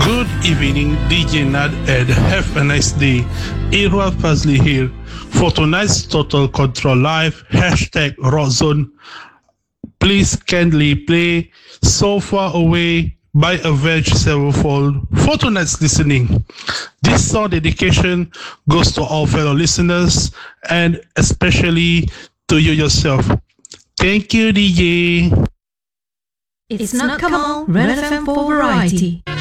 Good evening, DJ Nad, and have a nice day. Edward Pasley here for tonight's Total Control Live hashtag Rockzone. Please kindly play So Far Away by Avenged Sevenfold for tonight's listening. This song dedication goes to all fellow listeners and especially to you yourself. Thank you, DJ. It's not Kamal, Red FM for variety.